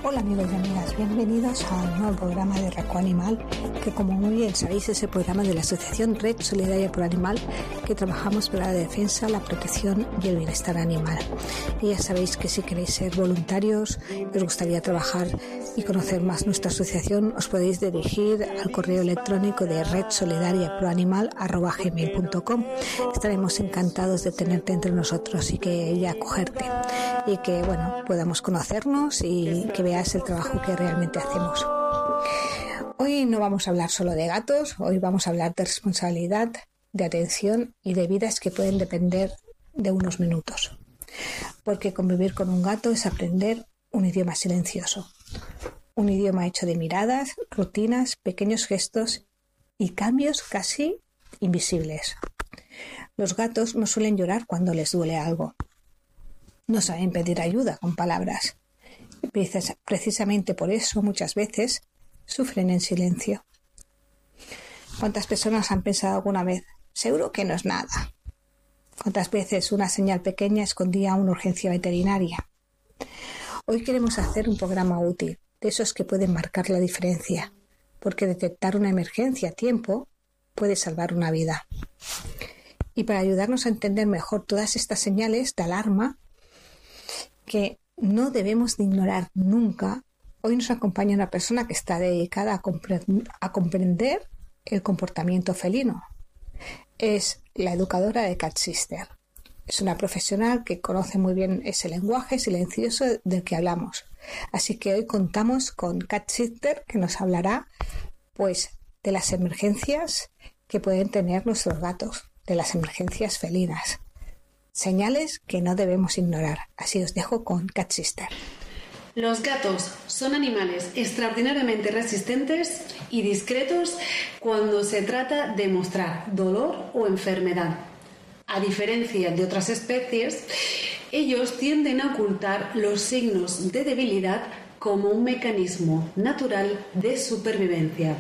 Hola amigos y amigas, bienvenidos a un nuevo programa de Raco Animal, que como muy bien sabéis es el programa de la Asociación Red Solidaria por Animal, que trabajamos por la defensa, la protección y el bienestar animal. Y ya sabéis que si queréis ser voluntarios, os gustaría trabajar y conocer más nuestra asociación, os podéis dirigir al correo electrónico de redsolidariaproanimal@gmail.com. Estaremos encantados de tenerte entre nosotros y acogerte, y que podamos conocernos y que veas el trabajo que realmente hacemos. Hoy no vamos a hablar solo de gatos, hoy vamos a hablar de responsabilidad, de atención y de vidas que pueden depender de unos minutos. Porque convivir con un gato es aprender un idioma silencioso, un idioma hecho de miradas, rutinas, pequeños gestos y cambios casi invisibles. Los gatos no suelen llorar cuando les duele algo. No saben pedir ayuda con palabras. Precisamente por eso muchas veces sufren en silencio. ¿Cuántas personas han pensado alguna vez? Seguro que no es nada. ¿Cuántas veces una señal pequeña escondía una urgencia veterinaria? Hoy queremos hacer un programa útil, de esos que pueden marcar la diferencia, porque detectar una emergencia a tiempo puede salvar una vida. Y para ayudarnos a entender mejor todas estas señales de alarma que no debemos de ignorar nunca, hoy nos acompaña una persona que está dedicada a comprender el comportamiento felino. Es la educadora de Cat Sister. Es una profesional que conoce muy bien ese lenguaje silencioso del que hablamos. Así que hoy contamos con Cat Sister, que nos hablará de las emergencias que pueden tener nuestros gatos, de las emergencias felinas. Señales que no debemos ignorar. Así os dejo con Cat Sister. Los gatos son animales extraordinariamente resistentes y discretos cuando se trata de mostrar dolor o enfermedad. A diferencia de otras especies, ellos tienden a ocultar los signos de debilidad como un mecanismo natural de supervivencia.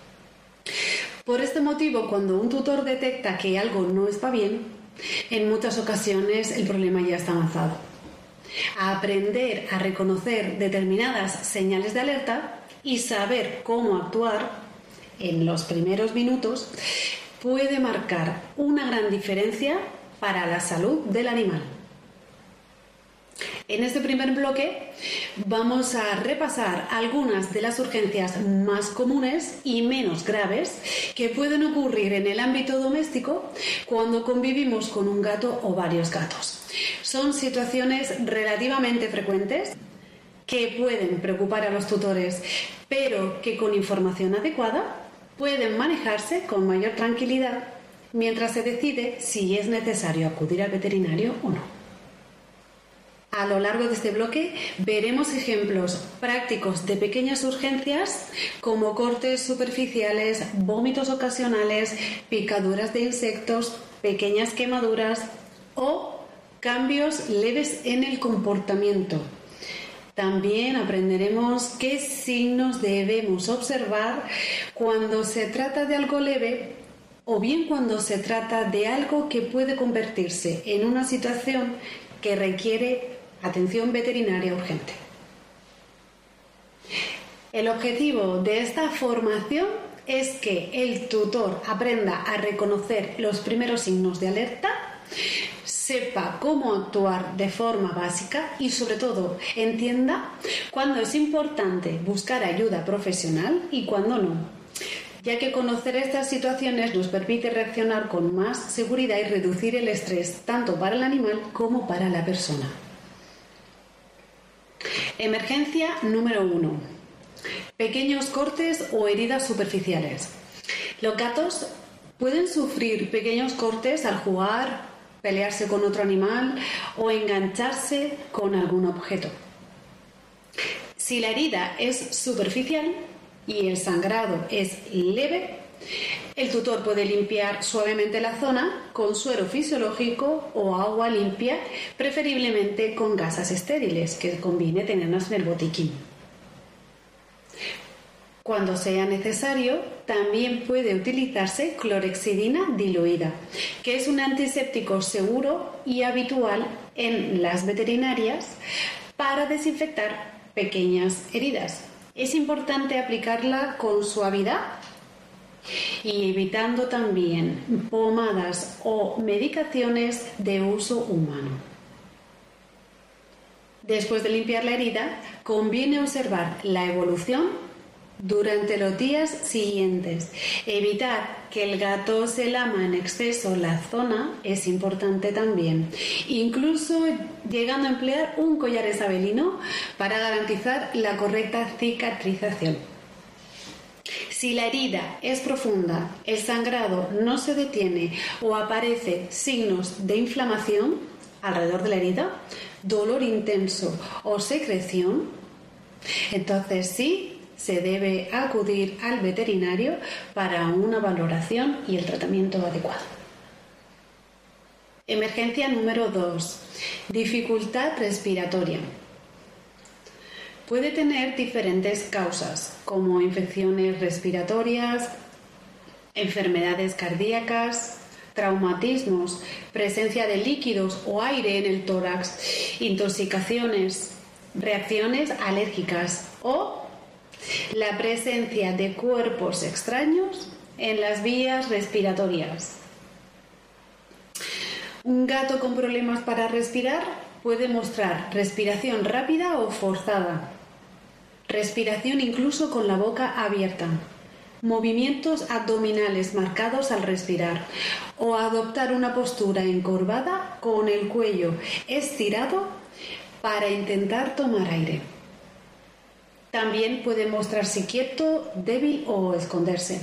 Por este motivo, cuando un tutor detecta que algo no está bien, en muchas ocasiones el problema ya está avanzado. Aprender a reconocer determinadas señales de alerta y saber cómo actuar en los primeros minutos puede marcar una gran diferencia para la salud del animal. En este primer bloque vamos a repasar algunas de las urgencias más comunes y menos graves que pueden ocurrir en el ámbito doméstico cuando convivimos con un gato o varios gatos. Son situaciones relativamente frecuentes que pueden preocupar a los tutores, pero que con información adecuada pueden manejarse con mayor tranquilidad mientras se decide si es necesario acudir al veterinario o no. A lo largo de este bloque veremos ejemplos prácticos de pequeñas urgencias como cortes superficiales, vómitos ocasionales, picaduras de insectos, pequeñas quemaduras o cambios leves en el comportamiento. También aprenderemos qué signos debemos observar cuando se trata de algo leve o bien cuando se trata de algo que puede convertirse en una situación que requiere atención veterinaria urgente. El objetivo de esta formación es que el tutor aprenda a reconocer los primeros signos de alerta, sepa cómo actuar de forma básica y sobre todo entienda cuándo es importante buscar ayuda profesional y cuándo no, ya que conocer estas situaciones nos permite reaccionar con más seguridad y reducir el estrés tanto para el animal como para la persona. Emergencia número 1. Pequeños cortes o heridas superficiales. Los gatos pueden sufrir pequeños cortes al jugar, pelearse con otro animal o engancharse con algún objeto. Si la herida es superficial y el sangrado es leve, el tutor puede limpiar suavemente la zona con suero fisiológico o agua limpia, preferiblemente con gasas estériles, que conviene tenerlas en el botiquín. Cuando sea necesario, también puede utilizarse clorhexidina diluida, que es un antiséptico seguro y habitual en las veterinarias para desinfectar pequeñas heridas. Es importante aplicarla con suavidad y evitando también pomadas o medicaciones de uso humano. Después de limpiar la herida, conviene observar la evolución durante los días siguientes. Evitar que el gato se lama en exceso la zona es importante también, incluso llegando a emplear un collar isabelino para garantizar la correcta cicatrización. Si la herida es profunda, el sangrado no se detiene o aparecen signos de inflamación alrededor de la herida, dolor intenso o secreción, entonces sí se debe acudir al veterinario para una valoración y el tratamiento adecuado. Emergencia número 2. Dificultad respiratoria. Puede tener diferentes causas, como infecciones respiratorias, enfermedades cardíacas, traumatismos, presencia de líquidos o aire en el tórax, intoxicaciones, reacciones alérgicas o la presencia de cuerpos extraños en las vías respiratorias. Un gato con problemas para respirar puede mostrar respiración rápida o forzada, respiración incluso con la boca abierta, movimientos abdominales marcados al respirar o adoptar una postura encorvada con el cuello estirado para intentar tomar aire. También puede mostrarse quieto, débil o esconderse.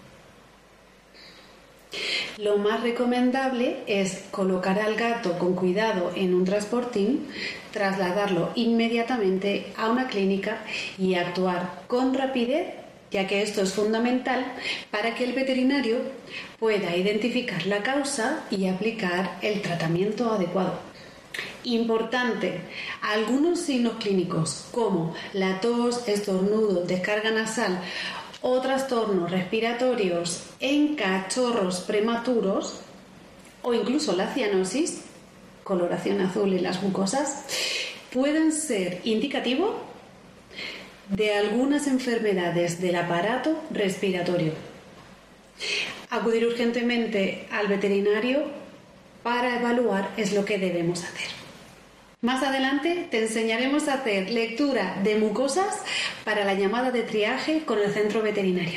Lo más recomendable es colocar al gato con cuidado en un transportín, trasladarlo inmediatamente a una clínica y actuar con rapidez, ya que esto es fundamental para que el veterinario pueda identificar la causa y aplicar el tratamiento adecuado. Importante, algunos signos clínicos como la tos, estornudo, descarga nasal o trastornos respiratorios en cachorros prematuros o incluso la cianosis, coloración azul en las mucosas, pueden ser indicativos de algunas enfermedades del aparato respiratorio. Acudir urgentemente al veterinario para evaluar es lo que debemos hacer. Más adelante te enseñaremos a hacer lectura de mucosas para la llamada de triaje con el centro veterinario.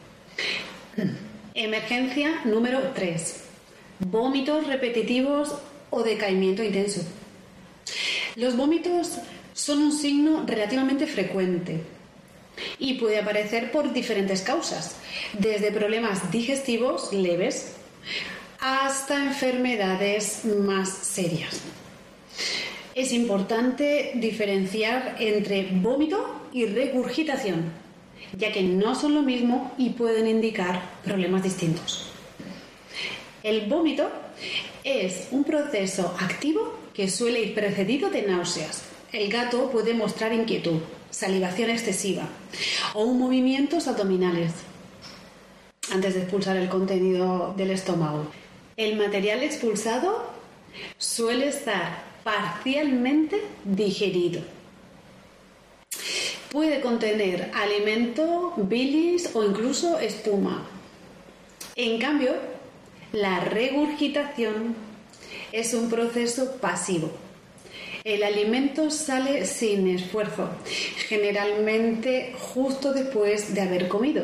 Emergencia número 3. Vómitos repetitivos o decaimiento intenso. Los vómitos son un signo relativamente frecuente y puede aparecer por diferentes causas, desde problemas digestivos leves hasta enfermedades más serias. Es importante diferenciar entre vómito y regurgitación, ya que no son lo mismo y pueden indicar problemas distintos. El vómito es un proceso activo que suele ir precedido de náuseas. El gato puede mostrar inquietud, salivación excesiva o movimientos abdominales antes de expulsar el contenido del estómago. El material expulsado suele estar parcialmente digerido. Puede contener alimento, bilis o incluso espuma. En cambio, la regurgitación es un proceso pasivo. El alimento sale sin esfuerzo, generalmente justo después de haber comido.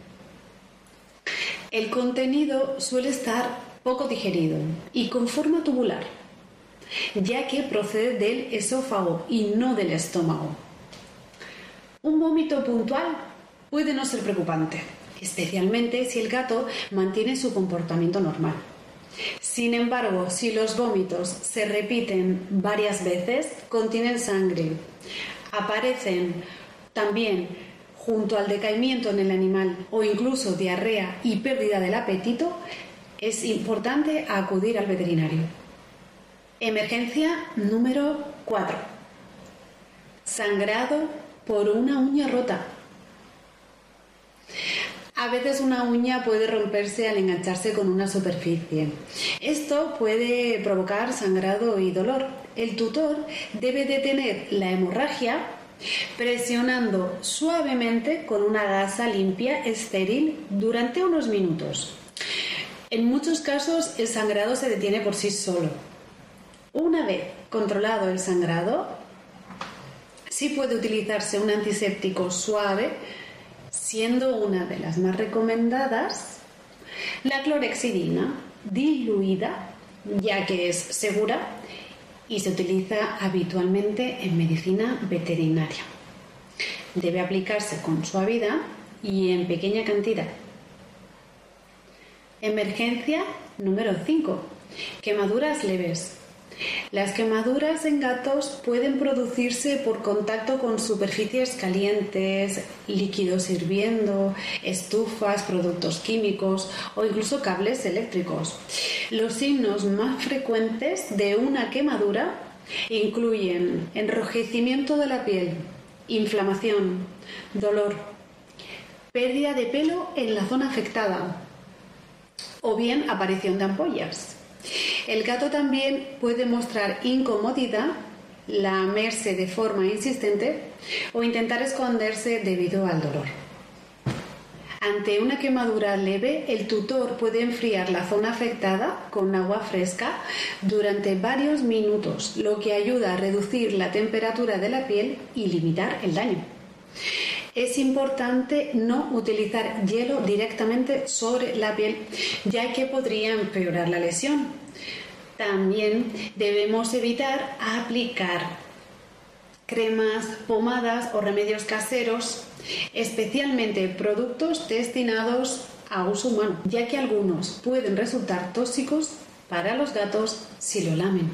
El contenido suele estar poco digerido y con forma tubular, ya que procede del esófago y no del estómago. Un vómito puntual puede no ser preocupante, especialmente si el gato mantiene su comportamiento normal. Sin embargo, si los vómitos se repiten varias veces, contienen sangre, aparecen también junto al decaimiento en el animal o incluso diarrea y pérdida del apetito, es importante acudir al veterinario. Emergencia número 4. Sangrado por una uña rota. A veces una uña puede romperse al engancharse con una superficie. Esto puede provocar sangrado y dolor. El tutor debe detener la hemorragia presionando suavemente con una gasa limpia estéril durante unos minutos. En muchos casos el sangrado se detiene por sí solo. Una vez controlado el sangrado, sí puede utilizarse un antiséptico suave, siendo una de las más recomendadas la clorhexidina diluida, ya que es segura y se utiliza habitualmente en medicina veterinaria. Debe aplicarse con suavidad y en pequeña cantidad. Emergencia número 5. Quemaduras leves. Las quemaduras en gatos pueden producirse por contacto con superficies calientes, líquidos hirviendo, estufas, productos químicos o incluso cables eléctricos. Los signos más frecuentes de una quemadura incluyen enrojecimiento de la piel, inflamación, dolor, pérdida de pelo en la zona afectada o bien aparición de ampollas. El gato también puede mostrar incomodidad, lamerse de forma insistente o intentar esconderse debido al dolor. Ante una quemadura leve, el tutor puede enfriar la zona afectada con agua fresca durante varios minutos, lo que ayuda a reducir la temperatura de la piel y limitar el daño. Es importante no utilizar hielo directamente sobre la piel, ya que podría empeorar la lesión. También debemos evitar aplicar cremas, pomadas o remedios caseros, especialmente productos destinados a uso humano, ya que algunos pueden resultar tóxicos para los gatos si lo lamen.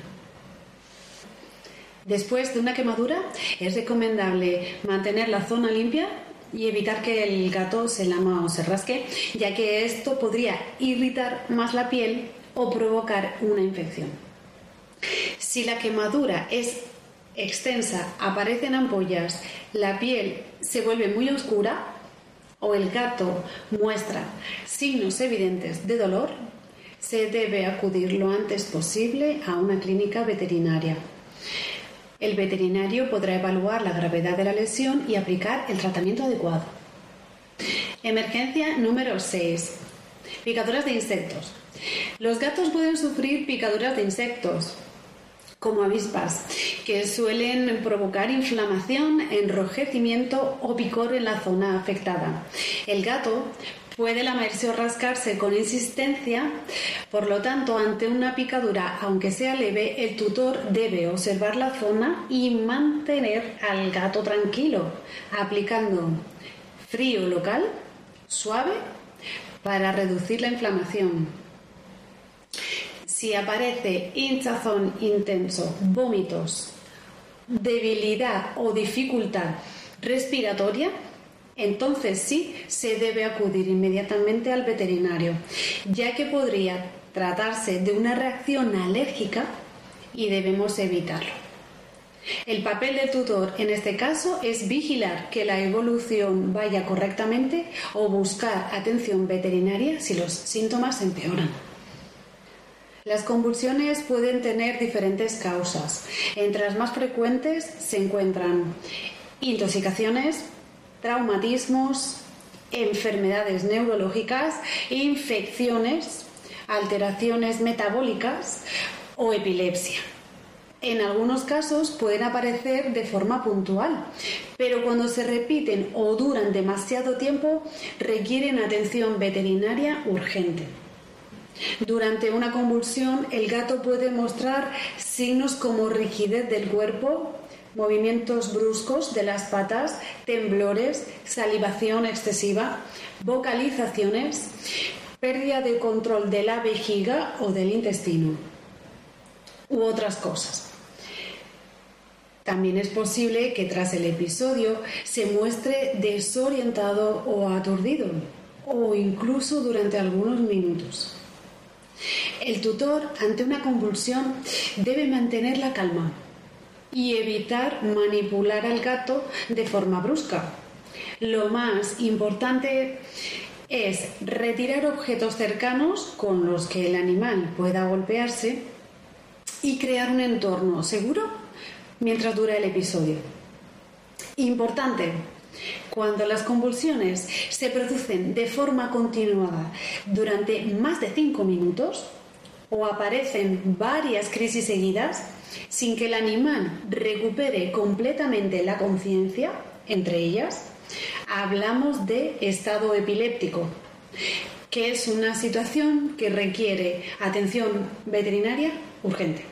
Después de una quemadura es recomendable mantener la zona limpia y evitar que el gato se lama o se rasque, ya que esto podría irritar más la piel o provocar una infección. Si la quemadura es extensa, aparecen ampollas, la piel se vuelve muy oscura o el gato muestra signos evidentes de dolor, se debe acudir lo antes posible a una clínica veterinaria. El veterinario podrá evaluar la gravedad de la lesión y aplicar el tratamiento adecuado. Emergencia número 6. Picaduras de insectos. Los gatos pueden sufrir picaduras de insectos, como avispas, que suelen provocar inflamación, enrojecimiento o picor en la zona afectada. El gato puede lamerse o rascarse con insistencia, por lo tanto, ante una picadura, aunque sea leve, el tutor debe observar la zona y mantener al gato tranquilo, aplicando frío local, suave, para reducir la inflamación. Si aparece hinchazón intenso, vómitos, debilidad o dificultad respiratoria, entonces sí se debe acudir inmediatamente al veterinario, ya que podría tratarse de una reacción alérgica y debemos evitarlo. El papel del tutor en este caso es vigilar que la evolución vaya correctamente o buscar atención veterinaria si los síntomas empeoran. Las convulsiones pueden tener diferentes causas. Entre las más frecuentes se encuentran intoxicaciones, traumatismos, enfermedades neurológicas, infecciones, alteraciones metabólicas o epilepsia. En algunos casos pueden aparecer de forma puntual, pero cuando se repiten o duran demasiado tiempo requieren atención veterinaria urgente. Durante una convulsión, el gato puede mostrar signos como rigidez del cuerpo, movimientos bruscos de las patas, temblores, salivación excesiva, vocalizaciones, pérdida de control de la vejiga o del intestino, u otras cosas. También es posible que tras el episodio se muestre desorientado o aturdido, o incluso durante algunos minutos. El tutor, ante una convulsión, debe mantener la calma y evitar manipular al gato de forma brusca. Lo más importante es retirar objetos cercanos con los que el animal pueda golpearse y crear un entorno seguro mientras dura el episodio. Importante, cuando las convulsiones se producen de forma continuada durante más de 5 minutos o aparecen varias crisis seguidas sin que el animal recupere completamente la conciencia, entre ellas, hablamos de estado epiléptico, que es una situación que requiere atención veterinaria urgente.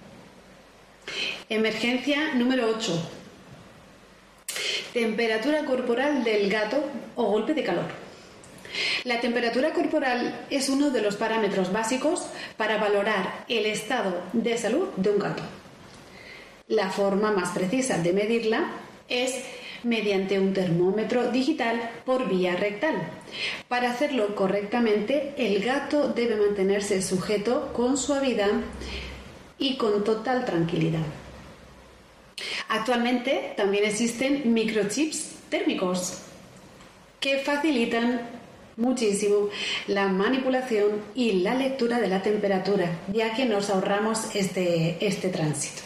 Emergencia número 8. Temperatura corporal del gato o golpe de calor. La temperatura corporal es uno de los parámetros básicos para valorar el estado de salud de un gato. La forma más precisa de medirla es mediante un termómetro digital por vía rectal. Para hacerlo correctamente, el gato debe mantenerse sujeto con suavidad y con total tranquilidad. Actualmente también existen microchips térmicos que facilitan muchísimo la manipulación y la lectura de la temperatura, ya que nos ahorramos este tránsito.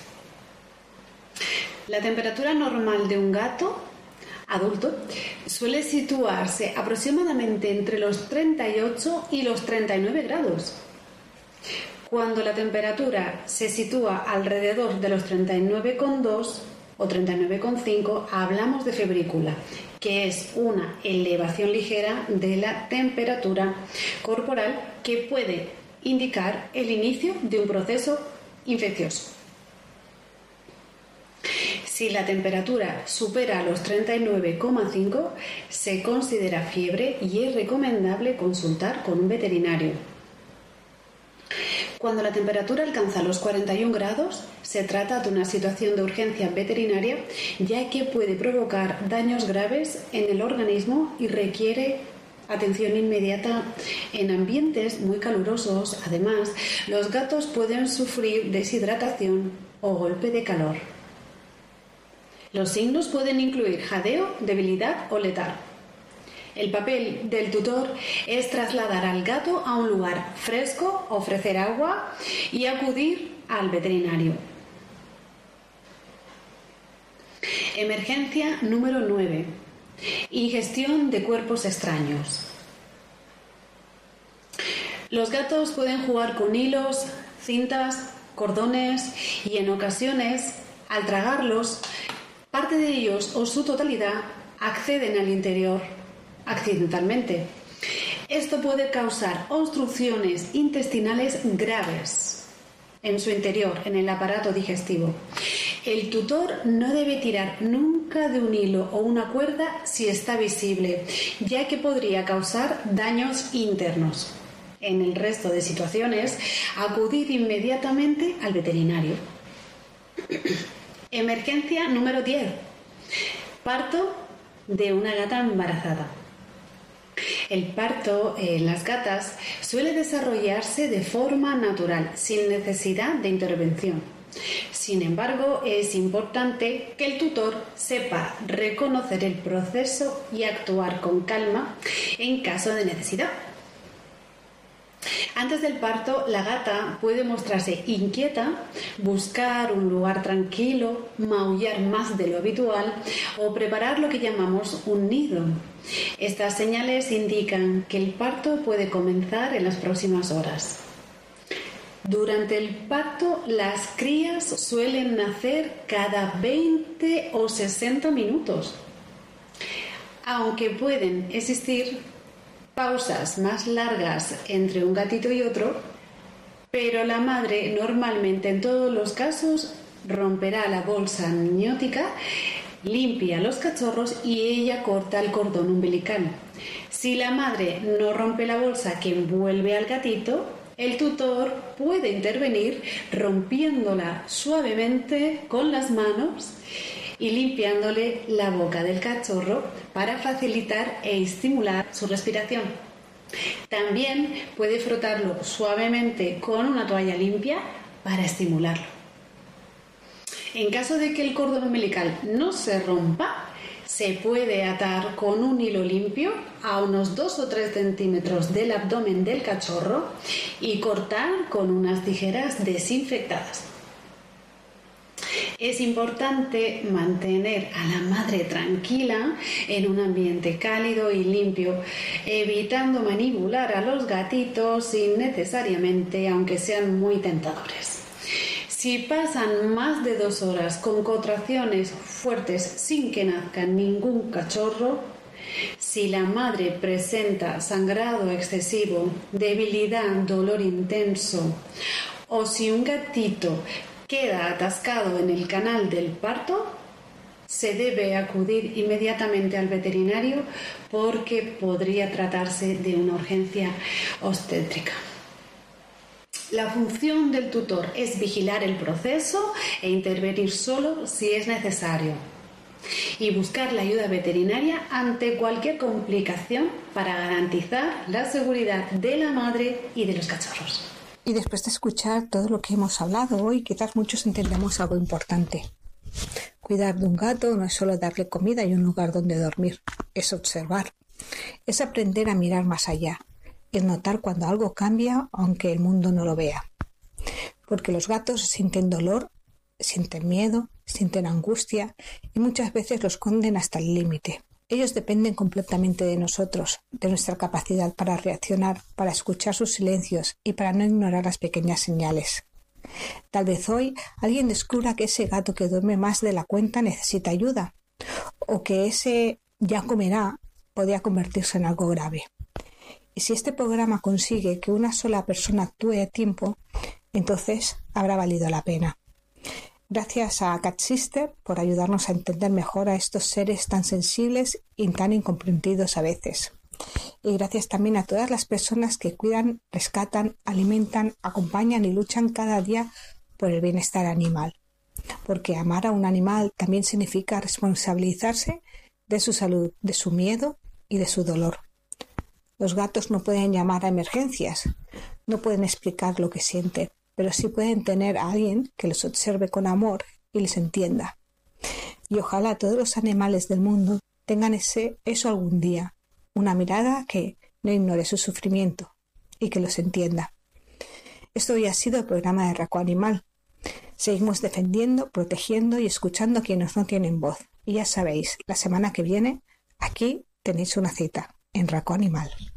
La temperatura normal de un gato adulto suele situarse aproximadamente entre los 38 y los 39 grados. Cuando la temperatura se sitúa alrededor de los 39,2 o 39,5, hablamos de febrícula, que es una elevación ligera de la temperatura corporal que puede indicar el inicio de un proceso infeccioso. Si la temperatura supera los 39,5, se considera fiebre y es recomendable consultar con un veterinario. Cuando la temperatura alcanza los 41 grados, se trata de una situación de urgencia veterinaria, ya que puede provocar daños graves en el organismo y requiere atención inmediata en ambientes muy calurosos. Además, los gatos pueden sufrir deshidratación o golpe de calor. Los signos pueden incluir jadeo, debilidad o letargo. El papel del tutor es trasladar al gato a un lugar fresco, ofrecer agua y acudir al veterinario. Emergencia número 9. Ingestión de cuerpos extraños. Los gatos pueden jugar con hilos, cintas, cordones y en ocasiones, al tragarlos, parte de ellos o su totalidad acceden al interior accidentalmente. Esto puede causar obstrucciones intestinales graves en su interior, en el aparato digestivo. El tutor no debe tirar nunca de un hilo o una cuerda si está visible, ya que podría causar daños internos. En el resto de situaciones, acudir inmediatamente al veterinario. Emergencia número 10. Parto de una gata embarazada. El parto en las gatas suele desarrollarse de forma natural, sin necesidad de intervención. Sin embargo, es importante que el tutor sepa reconocer el proceso y actuar con calma en caso de necesidad. Antes del parto, la gata puede mostrarse inquieta, buscar un lugar tranquilo, maullar más de lo habitual o preparar lo que llamamos un nido. Estas señales indican que el parto puede comenzar en las próximas horas. Durante el parto, las crías suelen nacer cada 20 o 60 minutos, aunque pueden existir pausas más largas entre un gatito y otro, pero la madre normalmente en todos los casos romperá la bolsa amniótica, limpia los cachorros y ella corta el cordón umbilical. Si la madre no rompe la bolsa que envuelve al gatito, el tutor puede intervenir rompiéndola suavemente con las manos y limpiándole la boca del cachorro para facilitar e estimular su respiración. También puede frotarlo suavemente con una toalla limpia para estimularlo. En caso de que el cordón umbilical no se rompa, se puede atar con un hilo limpio a unos 2 o 3 centímetros del abdomen del cachorro y cortar con unas tijeras desinfectadas. Es importante mantener a la madre tranquila en un ambiente cálido y limpio, evitando manipular a los gatitos innecesariamente, aunque sean muy tentadores. Si pasan más de 2 horas con contracciones fuertes sin que nazca ningún cachorro, si la madre presenta sangrado excesivo, debilidad, dolor intenso, o si un gatito queda atascado en el canal del parto, se debe acudir inmediatamente al veterinario porque podría tratarse de una urgencia obstétrica. La función del tutor es vigilar el proceso e intervenir solo si es necesario y buscar la ayuda veterinaria ante cualquier complicación para garantizar la seguridad de la madre y de los cachorros. Y después de escuchar todo lo que hemos hablado hoy, quizás muchos entendamos algo importante. Cuidar de un gato no es solo darle comida y un lugar donde dormir, es observar, es aprender a mirar más allá, es notar cuando algo cambia aunque el mundo no lo vea. Porque los gatos sienten dolor, sienten miedo, sienten angustia y muchas veces lo esconden hasta el límite. Ellos dependen completamente de nosotros, de nuestra capacidad para reaccionar, para escuchar sus silencios y para no ignorar las pequeñas señales. Tal vez hoy alguien descubra que ese gato que duerme más de la cuenta necesita ayuda, o que ese ya comerá podría convertirse en algo grave. Y si este programa consigue que una sola persona actúe a tiempo, entonces habrá valido la pena. Gracias a Cat Sister por ayudarnos a entender mejor a estos seres tan sensibles y tan incomprendidos a veces. Y gracias también a todas las personas que cuidan, rescatan, alimentan, acompañan y luchan cada día por el bienestar animal. Porque amar a un animal también significa responsabilizarse de su salud, de su miedo y de su dolor. Los gatos no pueden llamar a emergencias, no pueden explicar lo que sienten, pero sí pueden tener a alguien que los observe con amor y les entienda. Y ojalá todos los animales del mundo tengan eso algún día, una mirada que no ignore su sufrimiento y que los entienda. Esto hoy ha sido el programa de Raco Animal. Seguimos defendiendo, protegiendo y escuchando a quienes no tienen voz. Y ya sabéis, la semana que viene, aquí tenéis una cita en Raco Animal.